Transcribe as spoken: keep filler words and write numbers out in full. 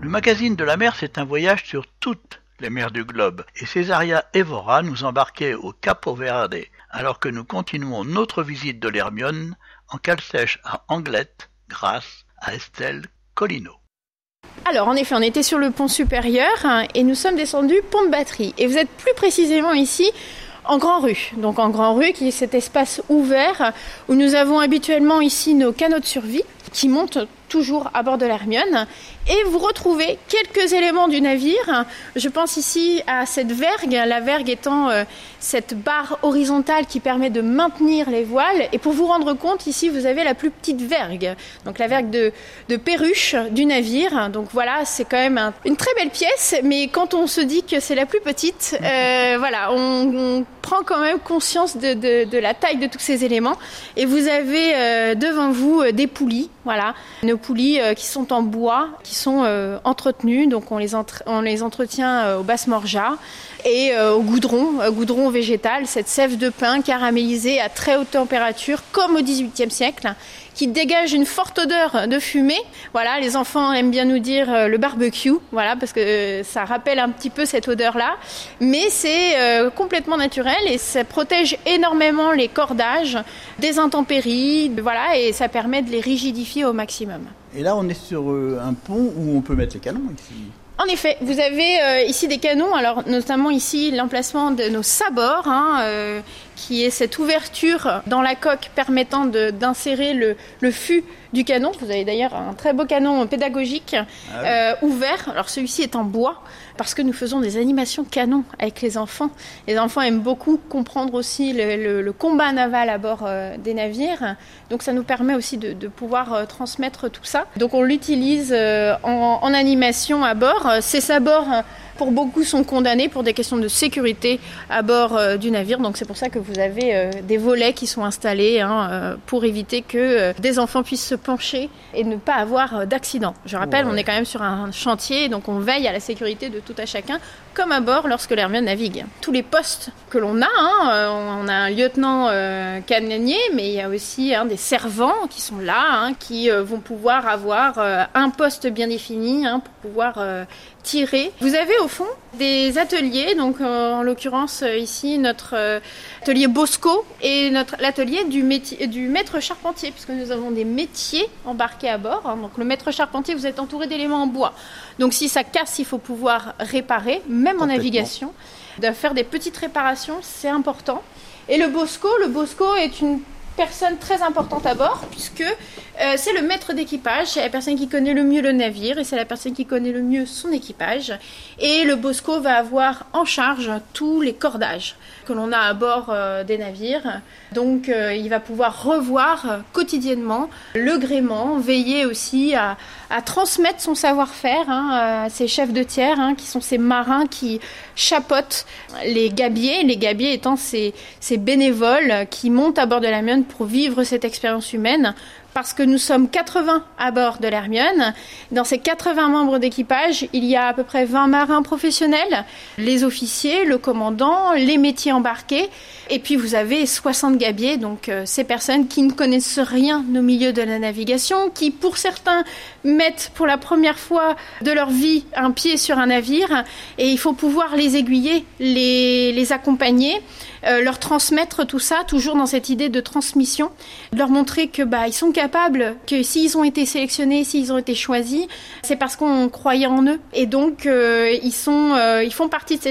Le magazine de la mer, c'est un voyage sur toutes les mers du globe. Et Césaria Évora nous embarquait au Capo Verde, alors que nous continuons notre visite de l'Hermione en cale sèche à Anglette, grâce à Estelle Collineau. Alors en effet, on était sur le pont supérieur hein, et nous sommes descendus pont de Batterie. Et vous êtes plus précisément ici en Grand Rue. Donc en Grand Rue, qui est cet espace ouvert où nous avons habituellement ici nos canots de survie qui montent toujours à bord de l'Hermione. Et vous retrouvez quelques éléments du navire. Je pense ici à cette vergue, la vergue étant euh, cette barre horizontale qui permet de maintenir les voiles. Et pour vous rendre compte, ici vous avez la plus petite vergue, donc la vergue de, de perruche du navire. Donc voilà, c'est quand même un, une très belle pièce, mais quand on se dit que c'est la plus petite, euh, voilà, on, on prend quand même conscience de, de, de la taille de tous ces éléments. Et vous avez euh, devant vous euh, des poulies, voilà, nos poulies euh, qui sont en bois, qui sont euh, entretenues, donc on les, entre, on les entretient euh, au basse-morja et euh, au goudron, euh, goudron végétal, cette sève de pin caramélisée à très haute température, comme au dix-huitième siècle, qui dégage une forte odeur de fumée. Voilà, les enfants aiment bien nous dire euh, le barbecue, voilà, parce que euh, ça rappelle un petit peu cette odeur-là, mais c'est euh, complètement naturel et ça protège énormément les cordages des intempéries, voilà, et ça permet de les rigidifier au maximum. Et là, on est sur euh, un pont où on peut mettre les canons ici. En effet, vous avez euh, ici des canons, alors notamment ici l'emplacement de nos sabords, hein, euh, qui est cette ouverture dans la coque permettant de, d'insérer le, le fût du canon. Vous avez d'ailleurs un très beau canon pédagogique ah oui. euh, ouvert. Alors celui-ci est en bois parce que nous faisons des animations canon avec les enfants. Les enfants aiment beaucoup comprendre aussi le, le, le combat naval à bord euh, des navires. Donc ça nous permet aussi de, de pouvoir euh, transmettre tout ça. Donc on l'utilise euh, en, en animation à bord. Ces sabords, pour beaucoup, sont condamnés pour des questions de sécurité à bord euh, du navire. Donc c'est pour ça que vous avez euh, des volets qui sont installés hein, euh, pour éviter que euh, des enfants puissent se pencher et ne pas avoir euh, d'accident. Je rappelle, ouais. On est quand même sur un chantier, donc on veille à la sécurité de tout à chacun, comme à bord lorsque l'Hermione navigue. Tous les postes que l'on a, hein, euh, on a un lieutenant euh, canonnier, mais il y a aussi hein, des servants qui sont là, hein, qui euh, vont pouvoir avoir euh, un poste bien défini hein, pour pouvoir euh, tirer. Vous avez au fond des ateliers, donc euh, en l'occurrence euh, ici notre euh, atelier Bosco et notre l'atelier du, métier, du maître charpentier, puisque nous avons des métiers embarqués à bord. Hein. Donc le maître charpentier, vous êtes entouré d'éléments en bois. Donc si ça casse, il faut pouvoir réparer, même en navigation. De faire des petites réparations, c'est important. Et le Bosco, le Bosco est une personne très importante à bord, puisque euh, c'est le maître d'équipage, c'est la personne qui connaît le mieux le navire et c'est la personne qui connaît le mieux son équipage. Et le Bosco va avoir en charge tous les cordages que l'on a à bord euh, des navires. Donc euh, il va pouvoir revoir euh, quotidiennement le gréement, veiller aussi à, à transmettre son savoir-faire hein, à ses chefs de tiers, hein, qui sont ces marins qui chapeautent les gabiers, les gabiers étant ces, ces bénévoles qui montent à bord de l'Hermione pour vivre cette expérience humaine. Parce que nous sommes quatre-vingts à bord de l'Hermione. Dans ces quatre-vingts membres d'équipage, il y a à peu près vingt marins professionnels, les officiers, le commandant, les métiers embarqués. Et puis vous avez soixante gabiers, donc euh, ces personnes qui ne connaissent rien au milieu de la navigation, qui pour certains mettent pour la première fois de leur vie un pied sur un navire. Et il faut pouvoir les aiguiller, les, les accompagner, euh, leur transmettre tout ça, toujours dans cette idée de transmission, leur montrer que bah, ils sont capables, que s'ils ont été sélectionnés, s'ils ont été choisis, c'est parce qu'on croyait en eux. Et donc euh, ils, sont, euh, ils font partie de cette